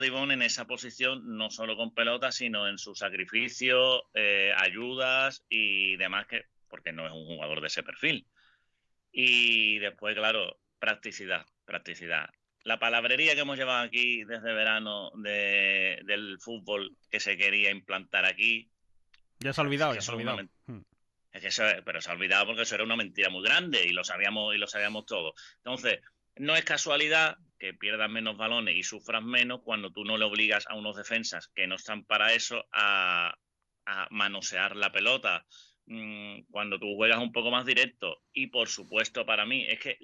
Ribón en esa posición, no solo con pelota, sino en su sacrificio, ayudas y demás, porque no es un jugador de ese perfil. Y después, claro, practicidad, practicidad. La palabrería que hemos llevado aquí desde verano del fútbol que se quería implantar aquí, Ya se ha es olvidado, que ya se ha eso es una olvidado. mentira. Es que pero se ha olvidado porque eso era una mentira muy grande y lo sabíamos todos. Entonces, no es casualidad que pierdan menos balones y sufran menos cuando tú no le obligas a unos defensas que no están para eso a manosear la pelota. Cuando tú juegas un poco más directo y por supuesto para mí es que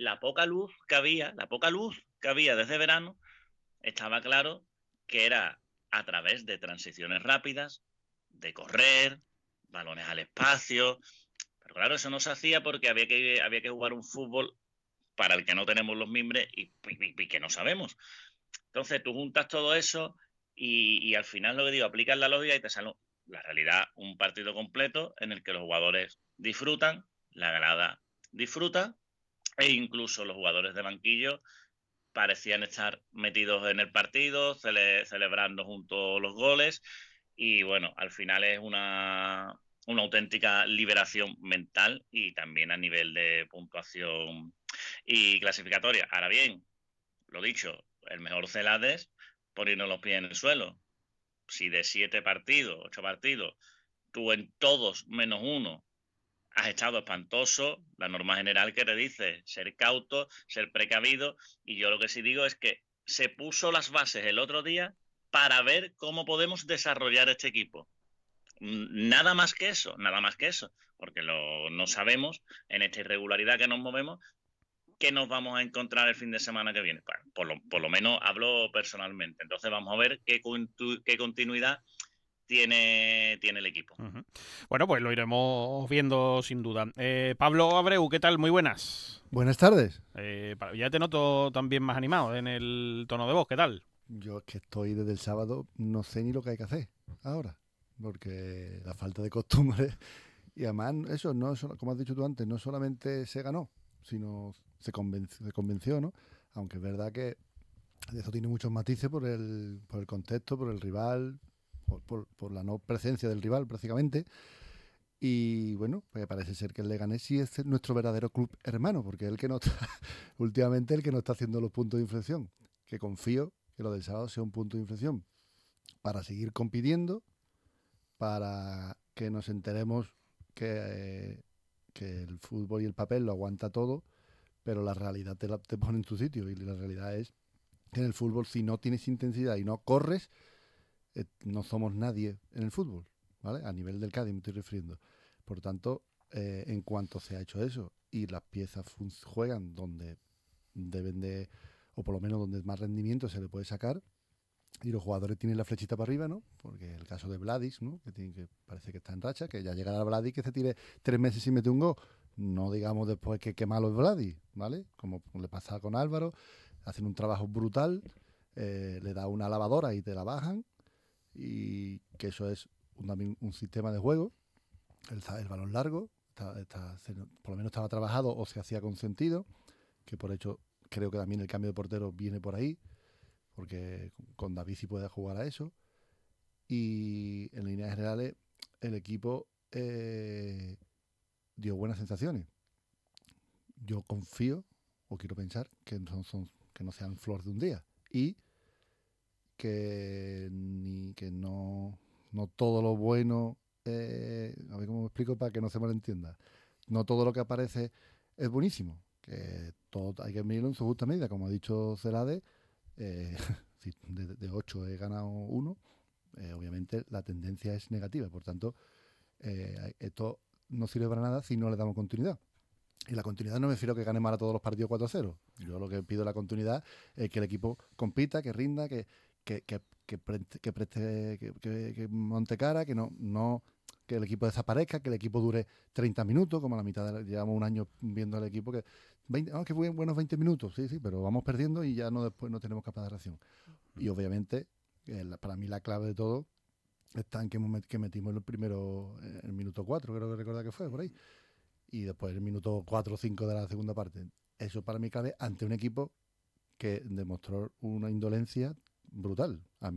la poca luz que había desde verano, estaba claro que era a través de transiciones rápidas, de correr, balones al espacio, pero claro, eso no se hacía porque había que jugar un fútbol para el que no tenemos los mimbres y que no sabemos. Entonces tú juntas todo eso y al final lo que digo, aplicas la lógica y te sale la realidad, un partido completo en el que los jugadores disfrutan, la grada disfruta e incluso los jugadores de banquillo parecían estar metidos en el partido, celebrando juntos los goles y bueno, al final es una auténtica liberación mental y también a nivel de puntuación y clasificatoria. Ahora bien, lo dicho, el mejor Celades poniendo los pies en el suelo. Si de 7 partidos, 8 partidos, tú en todos menos uno has estado espantoso, la norma general que te dice ser cauto, ser precavido, y yo lo que sí digo es que se puso las bases el otro día para ver cómo podemos desarrollar este equipo. Nada más que eso, nada más que eso, porque no sabemos en esta irregularidad que nos movemos qué nos vamos a encontrar el fin de semana que viene. Bueno, por lo menos hablo personalmente. Entonces vamos a ver qué continuidad tiene el equipo. Uh -huh. Bueno, pues lo iremos viendo sin duda. Pablo Abreu, ¿qué tal? Muy buenas. Buenas tardes. Ya te noto también más animado en el tono de voz, ¿qué tal? Yo es que estoy desde el sábado, no sé ni lo que hay que hacer ahora, porque la falta de costumbre y además eso, no como has dicho tú antes, no solamente se ganó, sino se convenció, ¿no? Aunque es verdad que eso tiene muchos matices por el contexto, por el rival, por la no presencia del rival prácticamente. Y bueno, pues parece ser que el Leganés sí es nuestro verdadero club hermano, porque es el que no está, últimamente el que no está haciendo los puntos de inflexión. Que confío que lo del sábado sea un punto de inflexión para seguir compitiendo, para que nos enteremos que el fútbol y el papel lo aguanta todo, pero la realidad te pone en tu sitio. Y la realidad es que en el fútbol, si no tienes intensidad y no corres, no somos nadie en el fútbol, ¿vale? A nivel del Cádiz me estoy refiriendo. Por tanto, en cuanto se ha hecho eso y las piezas juegan donde deben de, o por lo menos donde más rendimiento se le puede sacar, y los jugadores tienen la flechita para arriba, ¿no? Porque el caso de Vladis, ¿no? Que parece que está en racha, que ya llegará Vladis que se tire 3 meses sin meter un gol. No digamos después que malo es Vladis, ¿vale? Como le pasa con Álvaro, hacen un trabajo brutal, le da una lavadora y te la bajan, y que eso es también un sistema de juego, el balón largo, por lo menos estaba trabajado o se hacía con sentido, que por hecho creo que también el cambio de portero viene por ahí, porque con David sí puede jugar a eso. Y en líneas generales el equipo dio buenas sensaciones. Yo confío, o quiero pensar, que no sean flores de un día. Y que no todo lo bueno, a ver cómo me explico para que no se malentienda, no todo lo que aparece es buenísimo, que todo hay que medirlo en su justa medida, como ha dicho Celade. Si de 8 he ganado 1, obviamente la tendencia es negativa, por tanto, esto no sirve para nada si no le damos continuidad. Y la continuidad no me refiero a que gane mal a todos los partidos 4-0. Yo lo que pido la continuidad es que el equipo compita, que rinda, que monte cara, que no que el equipo desaparezca, que el equipo dure 30 minutos, como a la mitad llevamos un año viendo al equipo que 20, que buenos 20 minutos, sí, pero vamos perdiendo y ya no después no tenemos capacidad de reacción. Y obviamente, para mí la clave de todo está en que metimos el primero, el minuto 4, creo que recordar que fue por ahí, y después el minuto 4 o 5 de la segunda parte. Eso para mí clave ante un equipo que demostró una indolencia brutal.